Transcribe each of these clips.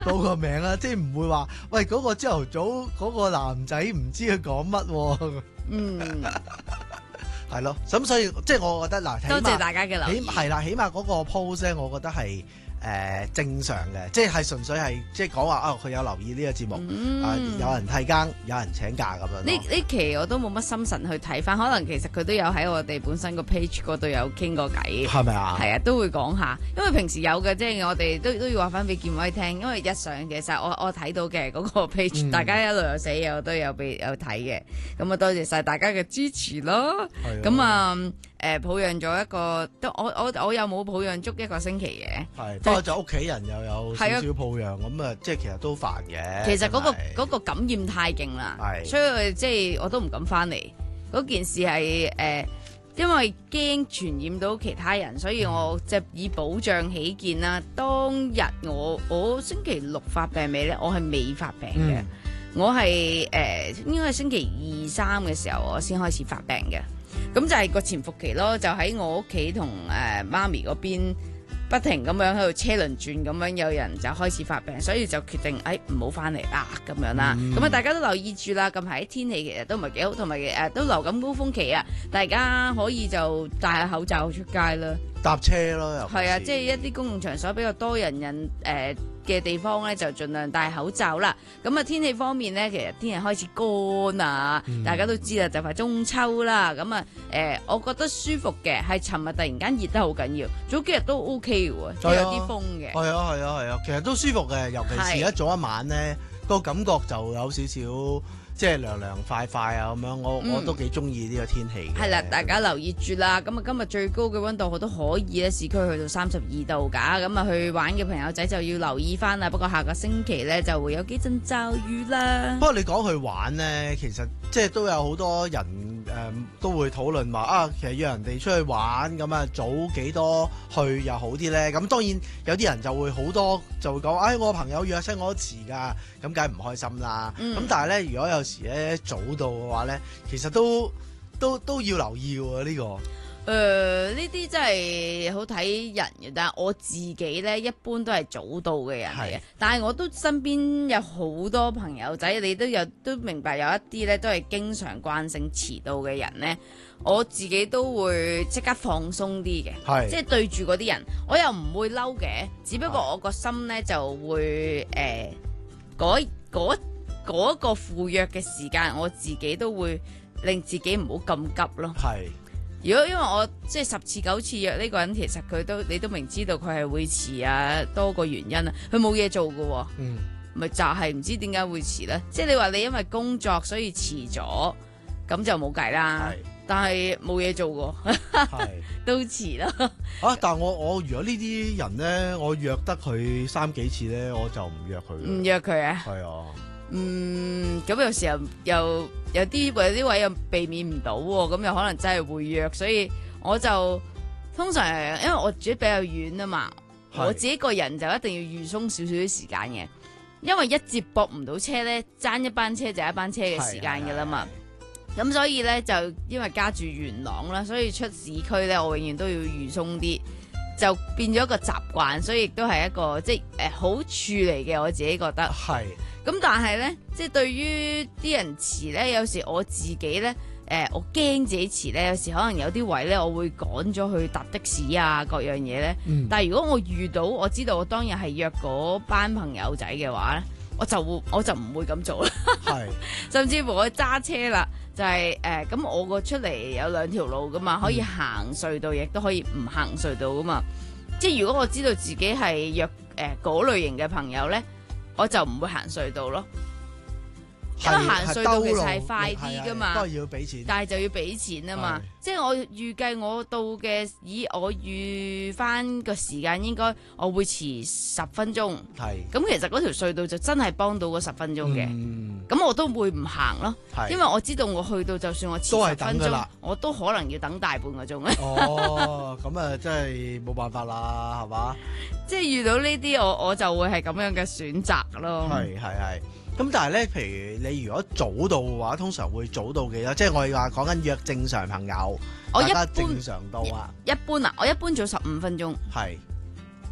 報個名啊，即係唔會話喂嗰個朝頭早嗰個男仔唔知佢講乜喎。 嗯， 係咯，咁所以即係我覺得嗱，起碼多謝大家嘅留意。 係啦，起碼嗰個 post 咧，我覺得係正常嘅，即係純粹係即係講話啊，佢有留意呢個節目，有人替更，有人請假咁樣咯。 呢期我都冇乜心神去睇翻，可能其實佢都有喺我哋本身個 page 嗰度有傾過偈， 係咪啊？ 係啊，都會講下，因為平時有嘅，即係我哋都要話翻俾建威聽，因為日常其實我睇到嘅嗰個 page，大家一路有寫嘢，我都有睇嘅，咁啊多謝晒大家嘅支持咯，咁啊抱養咗一個，我又冇抱養足一個星期嘅， 係，不過就屋企人又有少少抱養，咁啊即係其實都煩嘅。 其實嗰個感染太勁啦，所以即係我都唔敢翻嚟。嗰件事係因為驚傳染到其他人，所以我即係以保障起見啦。當日我星期六發病未咧？我係未發病嘅，我係應該係星期2、3嘅時候我先開始發病嘅。咁就係個潛伏期咯，就喺我屋企同媽咪嗰邊不停咁樣喺度車輪轉咁樣，有人就開始發病，所以就決定唔好翻嚟啦咁樣啦。咁大家都留意住啦。近排啲天氣其實都唔係幾好，同埋都流感高峰期啊，大家可以就戴下口罩出街啦。 搭車咯，又係啊，即係一啲公共場所比較多人嘅地方咧，就盡量戴口罩啦。咁啊，天氣方面咧，其實天氣開始乾啊，大家都知啦，就快中秋啦。咁啊，我覺得舒服嘅係尋日突然間熱得好緊要，早幾日都 OK 嘅喎，都有啲風嘅。 係啊，其實都舒服嘅，尤其是一早一晚咧，個感覺就有少少。即係涼涼快快啊咁樣，我都幾中意呢個天氣嘅。 係啦，大家留意住啦。咁啊，今日最高嘅溫度我都可以咧，市區去到32度㗎。咁啊，去玩嘅朋友仔就要留意翻啦。不過下個星期咧就會有幾陣驟雨啦。 不過你講去玩咧，其實即係都有好多人都會討論話啊，其實約人哋出去玩咁啊，早幾多去又好啲咧。咁當然有啲人就會好多就會講，我朋友約親我都遲㗎，咁梗係唔開心啦。咁但係咧，如果有時咧早到嘅話咧，其實都要留意喎呢個。 呢啲真係好睇人嘅，但係我自己咧一般都係早到嘅人嚟嘅。但係我都身邊有好多朋友仔，你都明白有一啲咧都係經常慣性遲到嘅人咧，我自己都會即刻放鬆啲嘅，即係對住嗰啲人，我又唔會嬲嘅，只不過我個心咧就會嗰個赴約嘅時間，我自己都會令自己唔好咁急咯。如果因為我即係10次9次約呢個人，其實你都明知道佢係會遲啊，多個原因啊，佢冇嘢做㗎，咪就係唔知點解會遲咧。即係你話你因為工作所以遲咗，咁就冇計啦。但係冇嘢做㗎，都遲啦。 但係我如果呢啲人咧，我約得佢3、幾次咧，我就唔約佢。 唔約佢啊？係啊。咁有時候又有啲位又避免唔到喎，咁又可能真係會約，所以我就通常因為我住得比較遠啊嘛，我自己個人就一定要預鬆少少時間嘅，因為一接駁唔到車咧，爭一班車就一班車嘅時間噶啦嘛，咁所以咧就因為家住元朗啦，所以出市區咧我永遠都要預鬆啲，就變咗一個習慣，所以亦都係一個即係好處嚟嘅，我自己覺得。咁但係咧，即係對於啲人遲咧，有時我自己咧，我驚自己遲咧，有時可能有啲位咧，我會趕咗去搭的士啊，各樣嘢咧。但係如果我遇到我知道我當日係約嗰班朋友仔嘅話咧，我就唔會咁做啦。甚至乎我揸車啦，就係咁我個出嚟有2條路噶嘛，可以行隧道，亦都可以唔行隧道噶嘛。即係如果我知道自己係約嗰類型嘅朋友咧，我就唔會行隧道咯，因為行隧道其實係快啲噶嘛， 要俾錢， 但係就要俾錢啊嘛。即係我預計我到嘅，我預翻個時間應該我會遲10分鐘。咁其實嗰條隧道就真係幫到嗰10分鐘嘅。咁我都會唔行咯，因為我知道我去到就算我遲10分鐘，我都可能要等大半個鐘。 咁啊真係冇辦法啦，係嘛？ 即係遇到呢啲我就會係咁樣嘅選擇咯。 咁但係咧，譬如你如果早到嘅話，通常會早到幾多？即係我話講緊約正常朋友，大家正常到啊。 一般啊，我一般早15分鐘。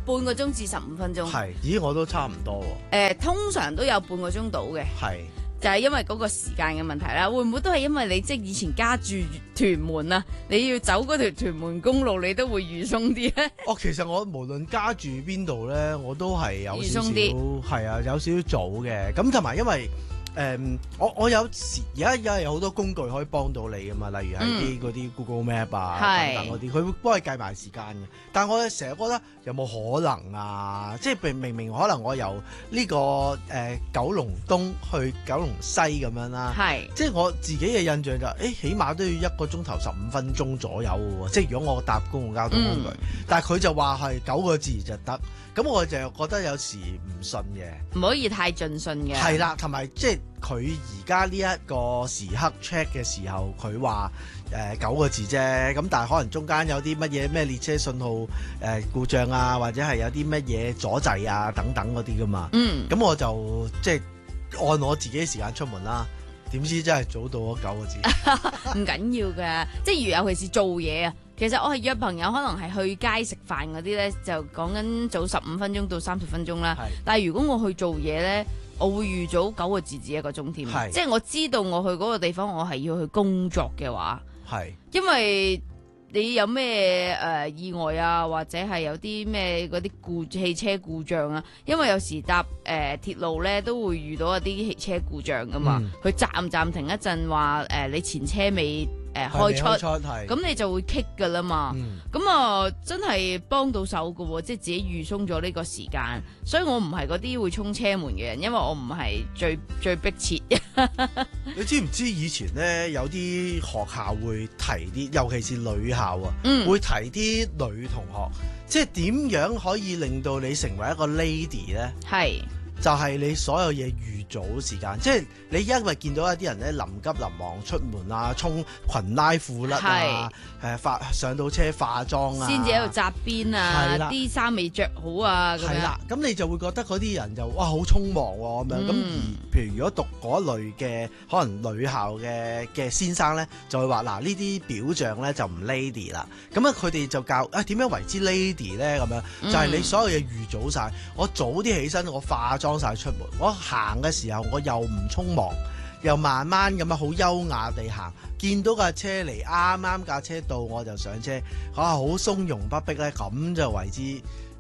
半個鐘至15分鐘。 係，咦，我都差唔多喎。 通常都有半個鐘到嘅。 係。 就係因為嗰個時間嘅問題啦，會唔會都係因為你即係以前家住屯門啊，你要走嗰條屯門公路，你都會預鬆啲咧？ 其實我無論家住邊度咧，我都係有少少預鬆啲， 係啊，有少少早嘅。咁同埋因為我有時而家有好多工具可以幫到你噶嘛，例如係啲嗰啲 Google Map 啊等等嗰啲，佢會幫你計埋時間嘅。但係我成日覺得有冇可能啊？即係明可能我由呢個九龍東去九龍西咁樣啦，即係我自己嘅印象就起碼都要1個鐘頭15分鐘左右喎。即係如果我搭公共交通工具，但係佢就話係9個字就得，咁我就覺得有時唔信嘅， 唔可以太盡信嘅。 係啦，同埋即係佢而家呢一個時刻 check 嘅時候，佢話9個字啫，咁但係可能中間有啲乜嘢咩列車信號故障啊，或者係有啲乜嘢阻滯啊等等嗰啲噶嘛。咁我就即係按我自己嘅時間出門啦。點知真係早到咗9個字。 唔緊要㗎，即係尤其是做嘢啊。其實我係約朋友，可能係去街食飯嗰啲咧，就講緊早15分鐘到30分鐘啦。但係如果我去做嘢咧，我會預早9個字至1個鐘添。即係我知道我去嗰個地方，我係要去工作嘅話，因為你有咩意外啊，或者係有啲咩嗰啲汽車故障啊，因為有時搭鐵路咧都會遇到一啲汽車故障噶嘛，佢暫停一陣話你前車未開出，咁你就會棘噶啦嘛。咁啊真係幫到手噶喎，即係自己預鬆咗呢個時間，所以我唔係嗰啲會衝車門嘅人，因為我唔係最迫切。 你知唔知以前咧有啲學校會提啲，尤其是女校啊，會提啲女同學，即係點樣可以令到你成為一個 lady 咧？就係你所有嘢預早時間，即係你因為見到一啲人咧臨急臨忙出門啊，衝裙拉褲甩啊，上到車化妝啊， 先至喺度紮辮啊，啲衫未着好啊，咁樣。 咁你就會覺得嗰啲人就哇好匆忙喎咁樣。咁而譬如如果讀嗰類嘅可能女校嘅先生咧，就會話嗱呢啲表象咧就唔 lady 啦。咁啊佢哋就教點樣為之 lady 咧咁樣，就係你所有嘢預早晒，我早啲起身，我化妝晒出門，我行嘅時候我又唔匆忙，又慢慢咁樣好優雅地行，見到架車嚟，啱啱架車到我就上車，好從容不迫咧，咁就為之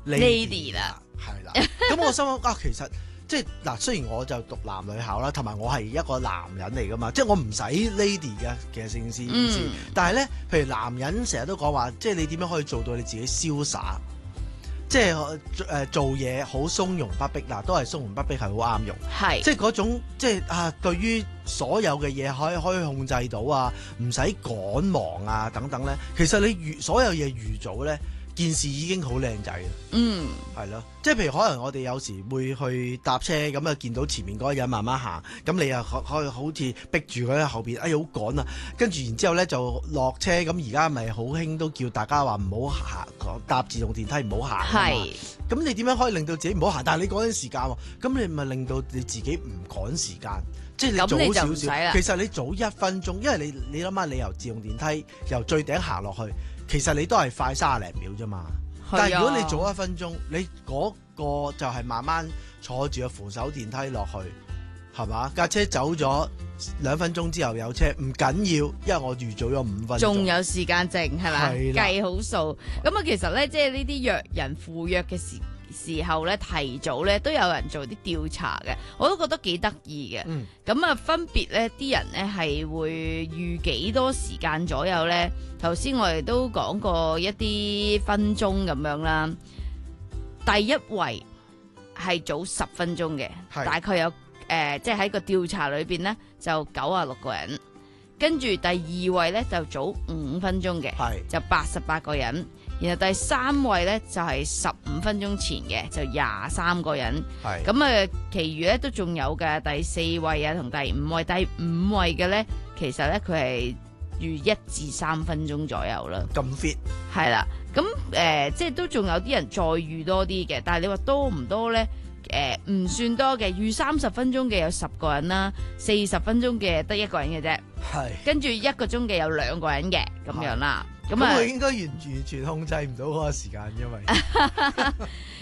lady 啦。係啦，咁我心諗其實即係嗱，雖然我就讀男女校啦，同埋我係一個男人嚟噶嘛，即係我唔使 lady 嘅，其實成件事，但係咧，譬如男人成日都講話，即係你點樣可以做到你自己瀟灑？即係做嘢好從容不迫嗱，都係從容不迫係好啱用，即係嗰種即係對於所有嘅嘢可以控制到啊，唔使趕忙啊等等咧。其實你所有嘢預早咧，件事已經好靚仔啦。係咯，即係譬如可能我哋有時會去搭車咁啊，見到前面嗰個人慢慢行，咁你又可以好似逼住佢喺後邊，好趕啊！跟住然之後咧就落車，咁而家咪好興都叫大家話唔好行搭自動電梯，唔好行。咁你點樣可以令到自己唔好行？但係你趕緊時間喎，咁你咪令到你自己唔趕時間，即係你早少少。其實你早1分鐘，因為你諗下，你由自動電梯由最頂行落去，其實你都係快30零秒啫嘛。但係如果你早1分鐘，你嗰個就係慢慢坐住個扶手電梯落去，係嘛？架車走咗2分鐘之後有車，唔緊要，因為我預早咗5分鐘， 仲有時間剩係咪？計好數。咁啊，其實咧，即係呢啲約人赴約嘅時候咧，提早咧都有人做啲調查嘅，我都覺得幾得意嘅。咁啊，分別咧啲人咧係會預幾多時間左右咧？頭先我哋都講過一啲分鐘咁樣啦。第一位係早10分鐘嘅，大概有即係喺個調查裏邊咧就96個人。跟住第二位咧就早5分鐘嘅，就88個人。然後第3位咧就係15分鐘前嘅，就23個人。咁啊，其餘咧都仲有嘅，第4位啊同第5位。第5位嘅咧，其實咧佢係預1至3分鐘左右啦。 咁 fit 係啦，咁即係都仲有啲人再預多啲嘅，但係你話多唔多咧？唔算多嘅，預30分鐘嘅有10個人啦，40分鐘嘅得1個人嘅啫。跟住1個鐘嘅有2個人嘅咁樣啦。咁佢應該完全控制唔到嗰個時間，因為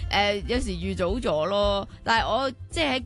有時預早咗咯，但係我即係喺